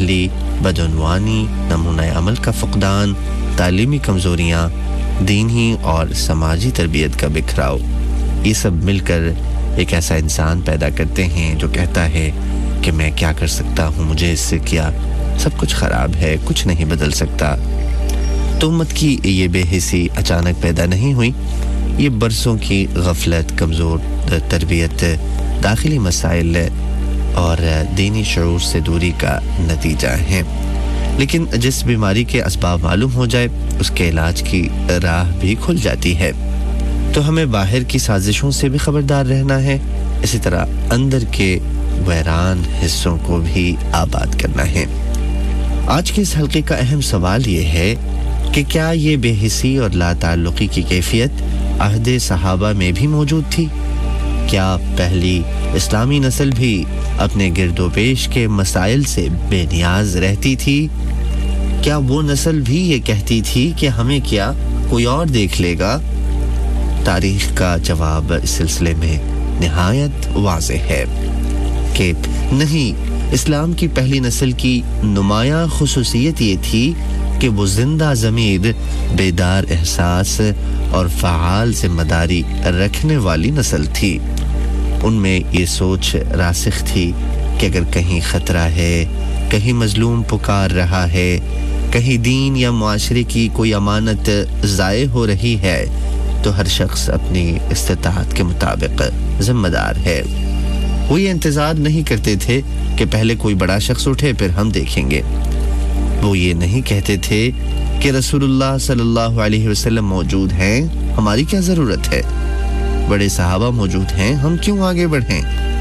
نااہلی، بدعنوانی، نمونہ عمل کا فقدان، تعلیمی کمزوریاں، دینی اور سماجی تربیت کا بکھراؤ، یہ سب مل کر ایک ایسا انسان پیدا کرتے ہیں جو کہتا ہے کہ میں کیا کر سکتا ہوں، مجھے اس سے کیا، سب کچھ خراب ہے، کچھ نہیں بدل سکتا۔ تو امت کی یہ بے حسی اچانک پیدا نہیں ہوئی، یہ برسوں کی غفلت، کمزور تربیت، داخلی مسائل اور دینی شعور سے دوری کا نتیجہ ہے۔ لیکن جس بیماری کے اسباب معلوم ہو جائے اس کے علاج کی راہ بھی کھل جاتی ہے۔ تو ہمیں باہر کی سازشوں سے بھی خبردار رہنا ہے، اسی طرح اندر کے ویران حصوں کو بھی آباد کرنا ہے۔ آج کے اس حلقے کا اہم سوال یہ ہے کہ کیا یہ بے حسی اور لا تعلقی کی کیفیت عہد صحابہ میں بھی موجود تھی؟ کیا پہلی اسلامی نسل بھی اپنے گرد و پیش کے مسائل سے بے نیاز رہتی تھی؟ کیا وہ نسل بھی یہ کہتی تھی کہ ہمیں کیا، کوئی اور دیکھ لے گا؟ تاریخ کا جواب اس سلسلے میں نہایت واضح ہے کہ نہیں۔ اسلام کی پہلی نسل کی نمایاں خصوصیت یہ تھی کہ وہ زندہ ضمیر، بیدار احساس اور فعال ذمہ داری رکھنے والی نسل تھی۔ ان میں یہ سوچ راسخ تھی کہ اگر کہیں خطرہ ہے، کہیں مظلوم پکار رہا ہے، کہیں دین یا معاشرے کی کوئی امانت ضائع ہو رہی ہے تو ہر شخص اپنی استطاعت کے مطابق ذمہ دار ہے۔ وہ یہ انتظار نہیں کرتے تھے کہ پہلے کوئی بڑا شخص اٹھے پھر ہم دیکھیں گے۔ وہ یہ نہیں کہتے تھے کہ رسول اللہ صلی اللہ علیہ وسلم موجود ہیں، ہماری کیا ضرورت ہے، بڑے صحابہ موجود ہیں، ہم کیوں آگے بڑھیں۔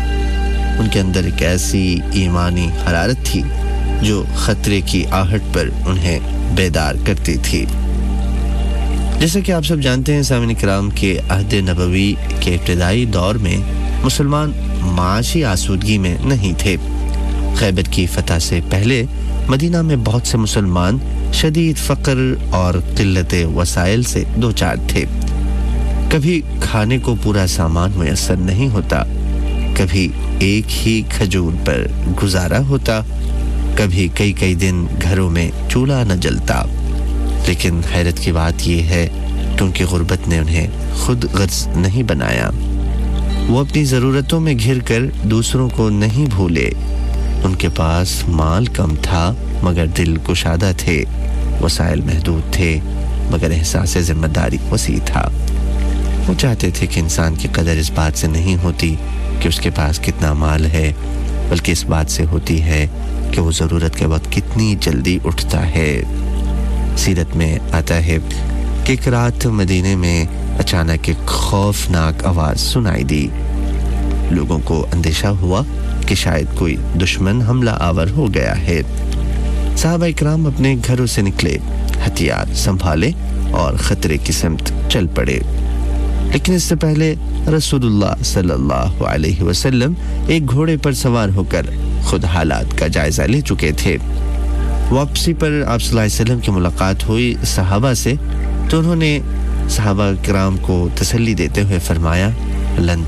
ان کے اندر ایک ایسی ایمانی حرارت تھی جو خطرے کی آہٹ پر انہیں بیدار کرتی تھی۔ جیسا کہ آپ سب جانتے ہیں سامعین کرام کے عہد نبوی کے ابتدائی دور میں مسلمان معاشی آسودگی میں نہیں تھے۔ خیبر کی فتح سے پہلے مدینہ میں بہت سے مسلمان شدید فقر اور قلت وسائل سے دوچار تھے۔ کبھی کھانے کو پورا سامان میسر نہیں ہوتا، کبھی ایک ہی کھجور پر گزارا ہوتا، کبھی کئی کئی دن گھروں میں چولہا نہ جلتا۔ لیکن حیرت کی بات یہ ہے کہ ان کی غربت نے انہیں خود غرض نہیں بنایا۔ وہ اپنی ضرورتوں میں گھر کر دوسروں کو نہیں بھولے۔ ان کے پاس مال کم تھا مگر دل کشادہ تھے، وسائل محدود تھے مگر احساس ذمہ داری وسیع تھا۔ وہ چاہتے تھے کہ انسان کی قدر اس بات سے نہیں ہوتی کہ اس کے پاس کتنا مال ہے، بلکہ اس بات سے ہوتی ہے کہ وہ ضرورت کے وقت کتنی جلدی اٹھتا ہے۔ سیرت میں آتا ہے کہ ایک رات مدینے میں اچانک ایک خوفناک آواز سنائی دی۔ لوگوں کو اندیشہ ہوا کہ شاید کوئی دشمن حملہ آور ہو گیا ہے۔ صحابہ اکرام اپنے گھروں سے نکلے، ہتھیار سنبھالے اور خطرے کی سمت چل پڑے۔ لیکن اس سے پہلے رسول اللہ صلی اللہ علیہ وسلم ایک گھوڑے پر سوار ہو کر خود حالات کا جائزہ لے چکے تھے۔ واپسی پر آپ صلی اللہ علیہ وسلم کی ملاقات ہوئی صحابہ سے تو انہوں نے صحابہ کرام کو تسلی دیتے ہوئے فرمایا، لن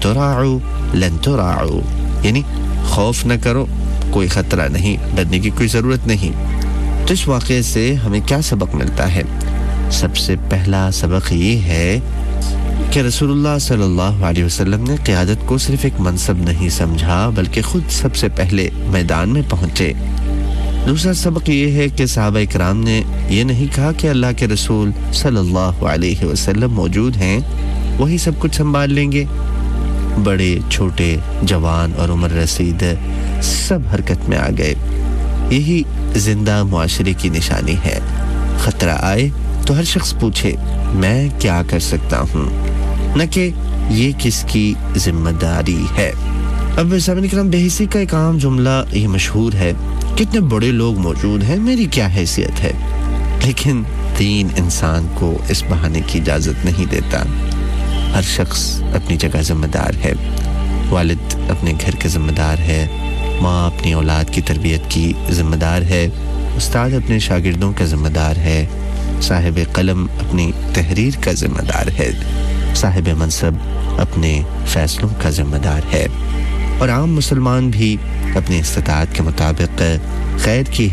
تراعوا، یعنی خوف نہ کرو، کوئی خطرہ نہیں، ڈرنے کی کوئی ضرورت نہیں۔ تو اس واقعے سے ہمیں کیا سبق ملتا ہے؟ سب سے پہلا سبق یہ ہے کہ رسول اللہ صلی اللہ علیہ وسلم نے قیادت کو صرف ایک منصب نہیں سمجھا بلکہ خود سب سے پہلے میدان میں پہنچے۔ دوسرا سبق یہ ہے کہ صحابہ اکرام نے یہ نہیں کہا کہ اللہ کے رسول صلی اللہ علیہ وسلم موجود ہیں، وہی سب کچھ سنبھال لیں گے۔ بڑے چھوٹے، جوان اور عمر رسید سب حرکت میں آ گئے۔ یہی زندہ معاشرے کی نشانی ہے۔ خطرہ آئے تو ہر شخص پوچھے میں کیا کر سکتا ہوں، نہ کہ یہ کس کی ذمہ داری ہے۔ اب سامعین کرام، بے حسی کا ایک عام جملہ یہ مشہور ہے، کتنے بڑے لوگ موجود ہیں، میری کیا حیثیت ہے۔ لیکن دین انسان کو اس بہانے کی اجازت نہیں دیتا۔ ہر شخص اپنی جگہ ذمہ دار ہے۔ والد اپنے گھر کے ذمہ دار ہے، ماں اپنی اولاد کی تربیت کی ذمہ دار ہے، استاد اپنے شاگردوں کا ذمہ دار ہے، صاحب قلم اپنی تحریر کا ذمہ دار ہے، صاحب منصب اپنے فیصلوں کا ذمہ دار ہے، اور عام مسلمان بھی اپنی استطاعت کے مطابق خیر کی